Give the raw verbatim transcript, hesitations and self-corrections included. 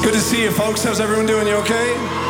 Good to see you, folks. How's everyone doing? You okay?